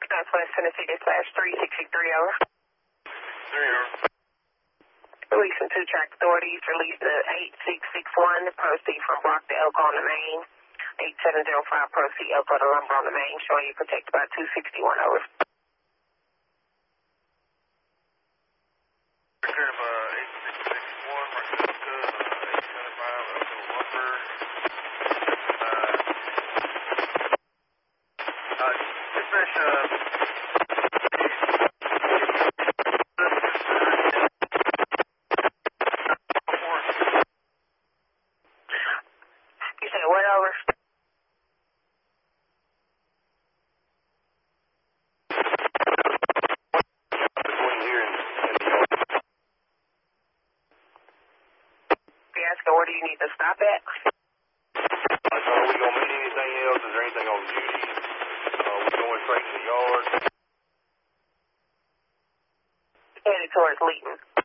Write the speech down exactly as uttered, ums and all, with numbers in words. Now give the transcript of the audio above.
Southwest Tennessee dispatch three sixty-three over. Three over. Releasing two track authorities, release the eight six six one, proceed from Brock to Elko on the main. eight seven zero five, proceed Elko to Lumber on the main, showing you protected by two sixty-one over. Return of uh, eight six six one, Marcus, uh, eight seven five, Elko Lumber. Uh, uh, dispatch, uh, You said what over? between here and, and the You asking where do you need to stop at? Uh, so are we going to meet anything else? Is there anything on duty? Uh, we going straight to the yard? Headed towards Leeton.